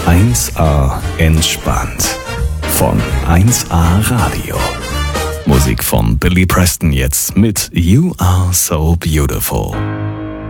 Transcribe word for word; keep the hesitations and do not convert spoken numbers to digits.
eins A entspannt von eins A Radio. Musik von Billy Preston jetzt mit You Are So Beautiful.